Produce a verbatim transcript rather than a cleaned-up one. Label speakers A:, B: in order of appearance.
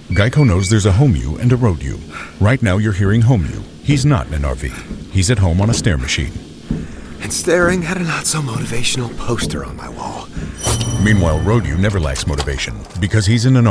A: Geico knows there's a home you and a road you. Right now you're hearing home you. He's not in an R V. He's at home on a stair machine.
B: And staring at a not-so-motivational poster on my wall.
A: Meanwhile, road you never lacks motivation because he's in an